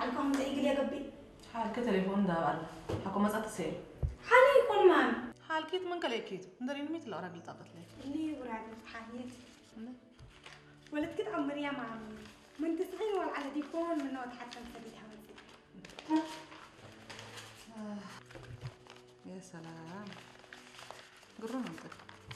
حالكم زي قلي قبي حالك تليفون ده والله حكم مسألة سير حالي يكون مامي حالكيت من كليكيت ندرين ميت الأوراق اللي طابت لي اللي وراد حاليتي ولد كنت عمر يا مامي من 90 ولا على تليفون من نوت حتى نسديها من يا سلام قرون انت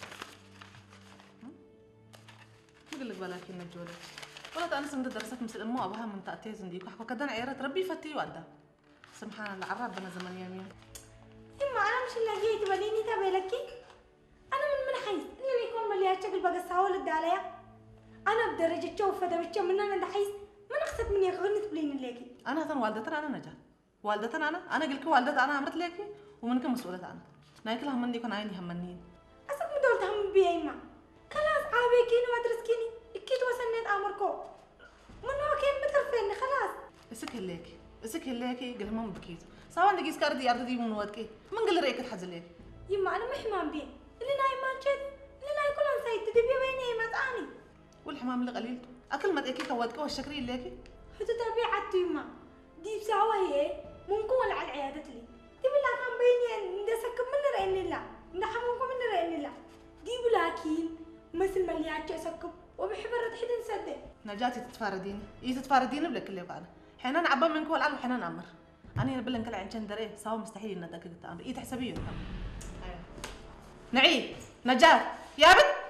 بقول لك بلاكي نجولة ولا تأنس من درست مثل أمه أبوها من تأتيز نديك وحكوا كدان عيرة ربي فتي وأدا سبحان الله عرب بنا زمن يمين إما أنا مش اللي جيت وليني تابي لكي أنا من حيث اللي يكون مليار شكل بقى ساول الدالية أنا بدرجة شوفة ده بتشم من أنا دحيس ما نخسد مني غنت بلين ليكي أنا هتن والدتنا أنا نجاة والدتنا أنا قلك والدتنا أنا عمرت ليكي ومنك مسؤولة أنا نايكلها من دي كون عيني همنين أسك مدول تهم بيا إما خلاص عابيكيني وادرسكيني اكيد وسنيت أمركو من هو كيف بترفيني خلاص اسك هلاكي قال ما بكيت سواء دقيس كاردي أردي من ودكي من قال رأيك الحزن ليه يما أنا محمام بيه اللي نايم ما نشد اللي ناي كلهم سيد تدبي بيني ما تاني والحمام اللي قليلته أكل ما تأكي كودك والشكري الليكي هتو تربي عدتو يما دي بساوة هي ممكن ولا على العيادة لي دي بالله كان بيني ندى سكب من رأيني الله ندى حموكم من رأيني الله دي بلاكين مثل مليات سكب وبحب الرد حد نسدد نجاتي تتفارديني تتفارديني بلك اللي قاله حين انا عبا منك والعن وحين انا امر انا بلا نكل عن شن دري سوا مستحيل ان اتاكد الامر تحسبيه نعيد نجات يا بنت